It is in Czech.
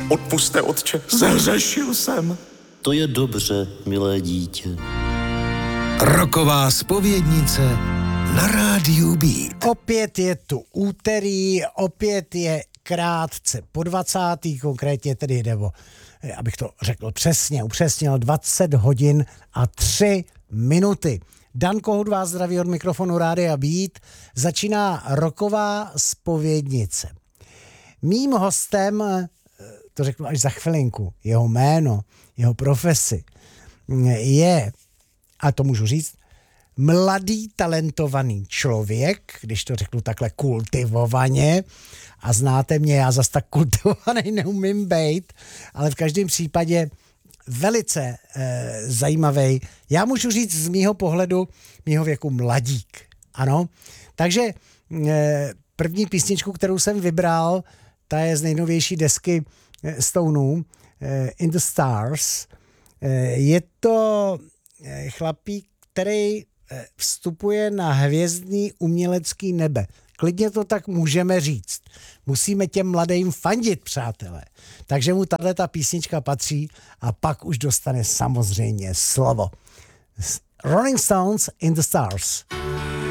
Odpusťte, otče, zhřešil jsem. To je dobře, milé dítě. Roková zpovědnice na rádiu Beat. Opět je tu úterý, opět je krátce po 20. konkrétně tedy nebo, abych to řekl přesně, upřesnil 20 hodin a 3 minuty. Dan Kohut vás zdraví od mikrofonu Rádia Beat. Začíná roková zpovědnice. Mým hostem, to řeknu až za chvilinku, jeho jméno, jeho profesi, je, a to můžu říct, mladý, talentovaný člověk, když to řeknu takhle kultivovaně, a znáte mě, já zas tak kultivovaný neumím bejt, ale v každém případě velice zajímavý. Já můžu říct z mýho pohledu, mýho věku mladík, ano. Takže první písničku, kterou jsem vybral, ta je z nejnovější desky Stoneů, In the Stars. Je to chlapík, který vstupuje na hvězdný umělecký nebe. Klidně to tak můžeme říct. Musíme těm mladým fandit, přátelé. Takže mu tato písnička patří a pak už dostane samozřejmě slovo. Rolling Stones, In the Stars.